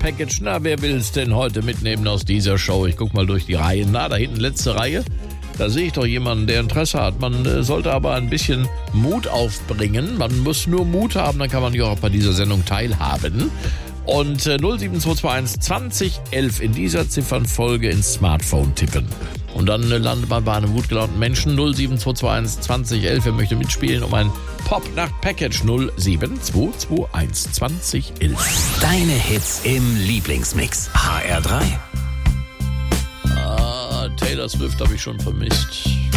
Package. Na, wer will es denn heute mitnehmen aus dieser Show? Ich guck mal durch die Reihen. Na, da hinten letzte Reihe. Da sehe ich doch jemanden, der Interesse hat. Man sollte aber ein bisschen Mut aufbringen. Man muss nur Mut haben, dann kann man ja auch bei dieser Sendung teilhaben. Und 07221 20 11 in dieser Ziffernfolge ins Smartphone tippen. Und dann landet man bei einem gut gelaunten Menschen. 07221 20 11, wer möchte mitspielen um ein Pop-Nacht-Package. 07221 20 11. Deine Hits im Lieblingsmix. HR3. Taylor Swift habe ich schon vermisst.